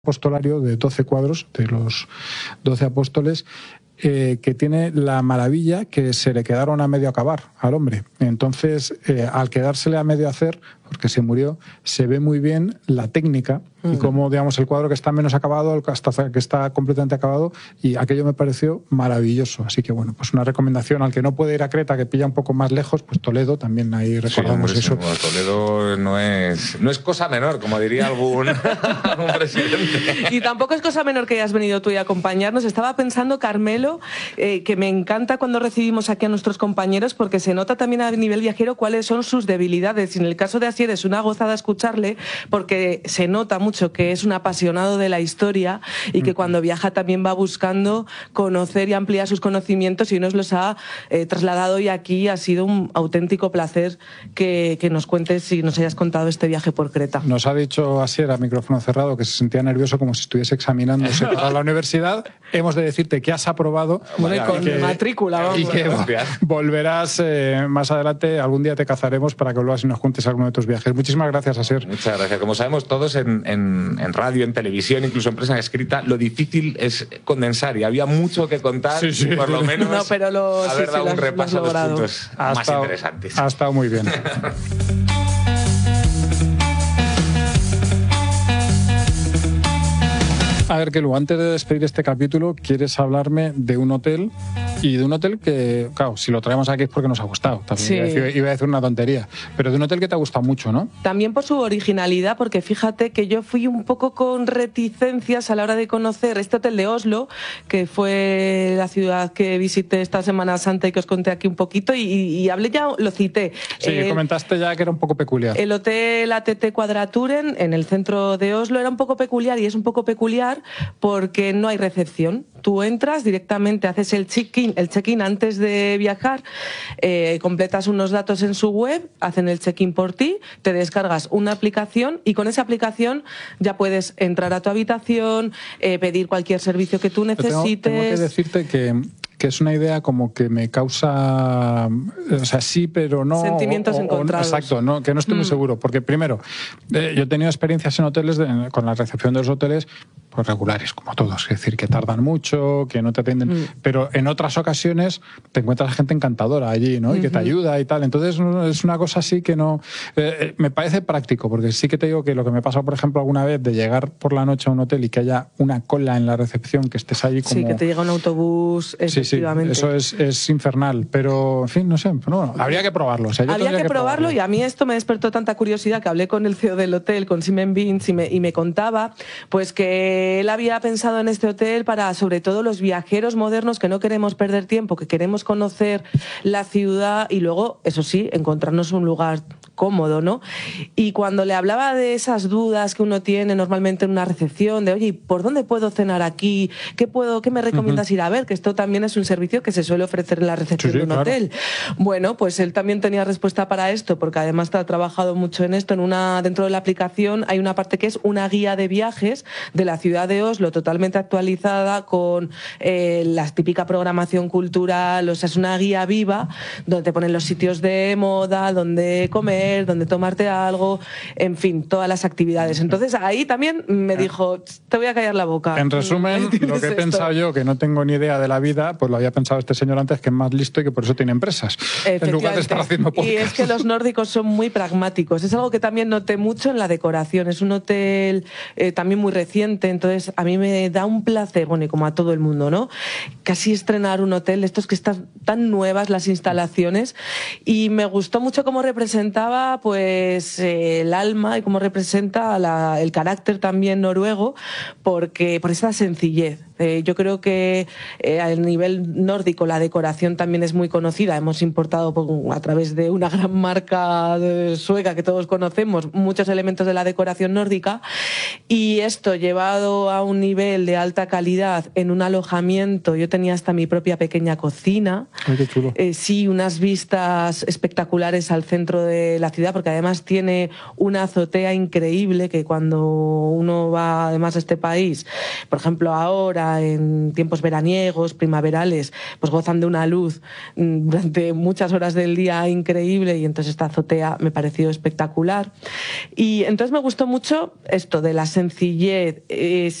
apostolario de 12 cuadros de los 12 apóstoles, que tiene la maravilla que se le quedaron a medio acabar al hombre. Entonces, al quedársele a medio hacer, porque se murió, se ve muy bien la técnica y cómo, digamos, el cuadro que está menos acabado, hasta que está completamente acabado, y aquello me pareció maravilloso. Así que, bueno, pues una recomendación al que no puede ir a Creta, que pilla un poco más lejos, pues Toledo, también ahí recordamos eso. Bueno, Toledo no es cosa menor, como diría algún presidente. Y tampoco es cosa menor que hayas venido tú y acompañarnos. Estaba pensando, Carmelo, que me encanta cuando recibimos aquí a nuestros compañeros, porque se nota también a nivel viajero cuáles son sus debilidades. Y en el caso de Asier es una gozada escucharle, porque se nota mucho que es un apasionado de la historia y que cuando viaja también va buscando conocer y ampliar sus conocimientos, y nos los ha trasladado hoy aquí. Ha sido un auténtico placer que nos cuentes y nos hayas contado este viaje por Creta. Nos ha dicho Asier a micrófono cerrado que se sentía nervioso como si estuviese examinándose para la universidad. Hemos de decirte que has aprobado. Bueno, y con matrícula, vamos. Y que volverás más adelante. Algún día te cazaremos para que vuelvas y nos cuentes alguno de tus viajes. Muchísimas gracias, Asier. Muchas gracias. Como sabemos todos, en radio, en televisión, incluso en prensa escrita, lo difícil es condensar, y había mucho que contar, por lo menos no, pero haber dado un repaso a los puntos más interesantes. Ha estado muy bien. A ver, Kelu, antes de despedir este capítulo, quieres hablarme de un hotel, y de un hotel que, claro, si lo traemos aquí es porque nos ha gustado. También iba a decir una tontería, pero de un hotel que te ha gustado mucho, ¿no? También por su originalidad, porque fíjate que yo fui un poco con reticencias a la hora de conocer este hotel de Oslo, que fue la ciudad que visité esta Semana Santa y que os conté aquí un poquito, y hablé ya, lo cité. Sí, comentaste ya que era un poco peculiar. El hotel ATT Quadraturen, en el centro de Oslo, era un poco peculiar, y es un poco peculiar porque no hay recepción. Tú entras directamente, haces el check-in antes de viajar, completas unos datos en su web, hacen el check-in por ti, te descargas una aplicación, y con esa aplicación ya puedes entrar a tu habitación, pedir cualquier servicio que tú necesites. Tengo que decirte que es una idea como que me causa, o sea, sí, pero no. Sentimientos encontrados. Exacto, no, que no estoy muy seguro. Porque primero, yo he tenido experiencias en hoteles, con la recepción de los hoteles, pues regulares, como todos. Es decir, que tardan mucho, que no te atienden. Pero en otras ocasiones te encuentras gente encantadora allí, ¿no? Y que te ayuda y tal. Entonces es una cosa así que no. Me parece práctico, porque sí que te digo que lo que me pasa, por ejemplo, alguna vez de llegar por la noche a un hotel y que haya una cola en la recepción, que estés ahí como. Sí, que te llega un autobús. Sí, eso es infernal, pero en fin, no sé, bueno, habría que probarlo. O sea, habría que probarlo, y a mí esto me despertó tanta curiosidad que hablé con el CEO del hotel, con Simon Beans, y me contaba pues que él había pensado en este hotel para, sobre todo, los viajeros modernos que no queremos perder tiempo, que queremos conocer la ciudad y luego, eso sí, encontrarnos un lugar cómodo, ¿no? Y cuando le hablaba de esas dudas que uno tiene normalmente en una recepción, de oye, ¿por dónde puedo cenar aquí? ¿Qué me recomiendas ir a ver? Que esto también es un servicio que se suele ofrecer en la recepción de un hotel. Bueno, pues él también tenía respuesta para esto, porque además ha trabajado mucho en esto. Dentro de la aplicación hay una parte que es una guía de viajes de la ciudad de Oslo, totalmente actualizada, con la típica programación cultural. O sea, es una guía viva donde te ponen los sitios de moda, donde comer, donde tomarte algo, en fin, todas las actividades. Entonces ahí también me dijo, te voy a callar la boca. En resumen, lo que he pensado yo, que no tengo ni idea de la vida, pues lo había pensado este señor antes, que es más listo y que por eso tiene empresas, en lugar de estar haciendo podcast. Y es que los nórdicos son muy pragmáticos. Es algo que también noté mucho en la decoración. Es un hotel también muy reciente, entonces a mí me da un placer, bueno, y como a todo el mundo, ¿no? Casi estrenar un hotel, estos que están tan nuevas las instalaciones, y me gustó mucho cómo representaba pues el alma y cómo representa el carácter también noruego, porque por esa sencillez. Yo creo que a nivel nórdico la decoración también es muy conocida. Hemos importado a través de una gran marca sueca que todos conocemos muchos elementos de la decoración nórdica, y esto llevado a un nivel de alta calidad en un alojamiento. Yo tenía hasta mi propia pequeña cocina. Ay, qué chulo. Sí, unas vistas espectaculares al centro de la ciudad, porque además tiene una azotea increíble, que cuando uno va además a este país, por ejemplo ahora ahora en tiempos veraniegos, primaverales, pues gozan de una luz durante muchas horas del día increíble, y entonces esta azotea me pareció espectacular. Y entonces me gustó mucho esto de la sencillez,